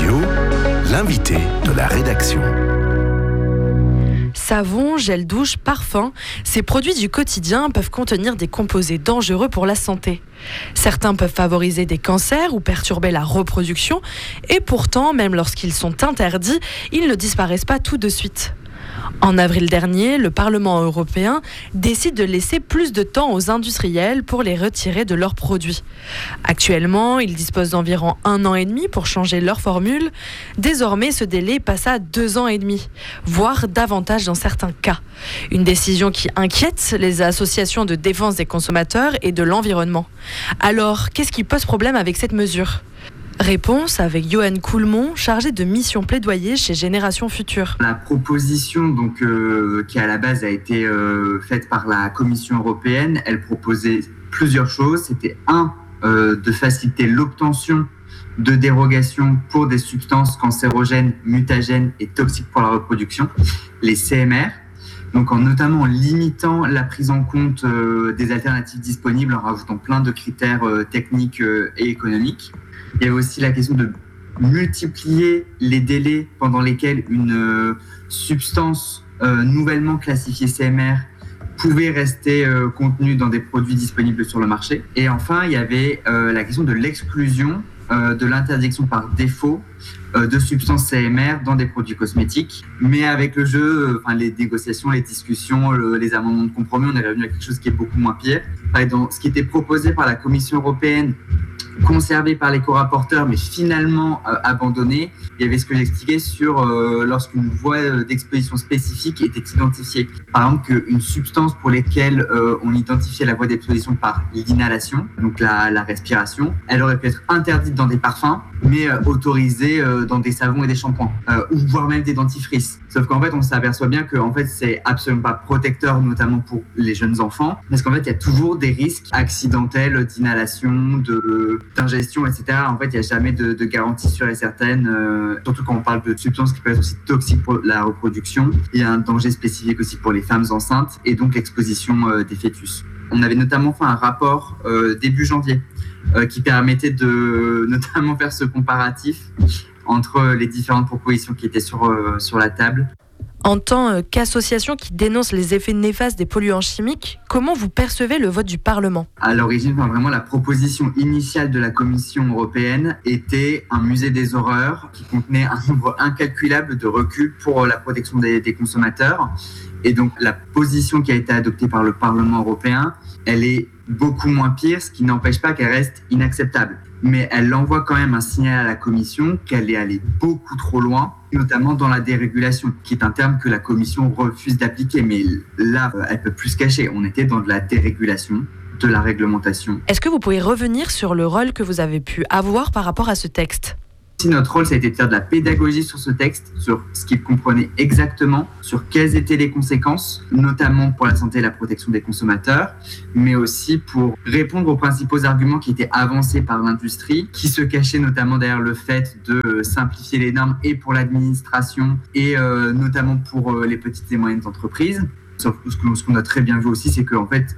Radio, l'invité de la rédaction. Savon, gel douche, parfum, ces produits du quotidien peuvent contenir des composés dangereux pour la santé. Certains peuvent favoriser des cancers ou perturber la reproduction, et pourtant, même lorsqu'ils sont interdits, ils ne disparaissent pas tout de suite. En avril dernier, le Parlement européen décide de laisser plus de temps aux industriels pour les retirer de leurs produits. Actuellement, ils disposent d'environ 1 an et demi pour changer leur formule. Désormais, ce délai passe à 2 ans et demi, voire davantage dans certains cas. Une décision qui inquiète les associations de défense des consommateurs et de l'environnement. Alors, qu'est-ce qui pose problème avec cette mesure ? Réponse avec Johan Coulmont, chargé de mission plaidoyer chez Génération Future. La proposition qui à la base a été faite par la Commission européenne, elle proposait plusieurs choses. C'était de faciliter l'obtention de dérogations pour des substances cancérogènes, mutagènes et toxiques pour la reproduction, les CMR. Donc notamment en limitant la prise en compte des alternatives disponibles en rajoutant plein de critères techniques et économiques. Il y avait aussi la question de multiplier les délais pendant lesquels une substance nouvellement classifiée CMR pouvait rester contenue dans des produits disponibles sur le marché. Et enfin, il y avait la question de l'exclusion de l'interdiction par défaut de substances CMR dans des produits cosmétiques. Mais avec le jeu, les négociations, les discussions, les amendements de compromis, on est revenu à quelque chose qui est beaucoup moins pire. Dans ce qui était proposé par la Commission européenne, conservé par les co-rapporteurs, mais finalement abandonné. Il y avait ce que j'expliquais sur lorsqu'une voie d'exposition spécifique était identifiée. Par exemple, qu'une substance pour laquelle on identifiait la voie d'exposition par l'inhalation, donc la respiration, elle aurait pu être interdite dans des parfums, mais autorisée dans des savons et des shampoings, ou voire même des dentifrices. Sauf qu'en fait, on s'aperçoit bien que c'est absolument pas protecteur, notamment pour les jeunes enfants, parce qu'en fait, il y a toujours des risques accidentels d'inhalation, d'ingestion, etc. En fait, il n'y a jamais de garantie sûre et certaine, surtout quand on parle de substances qui peuvent être aussi toxiques pour la reproduction. Il y a un danger spécifique aussi pour les femmes enceintes et donc l'exposition des fœtus. On avait notamment fait un rapport début janvier qui permettait de notamment faire ce comparatif entre les différentes propositions qui étaient sur la table. En tant qu'association qui dénonce les effets néfastes des polluants chimiques, comment vous percevez le vote du Parlement ? À l'origine, vraiment, la proposition initiale de la Commission européenne était un musée des horreurs qui contenait un nombre incalculable de reculs pour la protection des consommateurs. Et donc, la position qui a été adoptée par le Parlement européen, elle est beaucoup moins pire, ce qui n'empêche pas qu'elle reste inacceptable. Mais elle envoie quand même un signal à la Commission qu'elle est allée beaucoup trop loin, notamment dans la dérégulation, qui est un terme que la Commission refuse d'appliquer. Mais là, elle peut plus se cacher. On était dans de la dérégulation, de la réglementation. Est-ce que vous pouvez revenir sur le rôle que vous avez pu avoir par rapport à ce texte ? Notre rôle, ça a été de faire de la pédagogie sur ce texte, sur ce qu'il comprenait exactement, sur quelles étaient les conséquences, notamment pour la santé et la protection des consommateurs, mais aussi pour répondre aux principaux arguments qui étaient avancés par l'industrie, qui se cachaient notamment derrière le fait de simplifier les normes et pour l'administration et notamment pour les petites et moyennes entreprises. Sauf que ce qu'on a très bien vu aussi, c'est qu'en fait,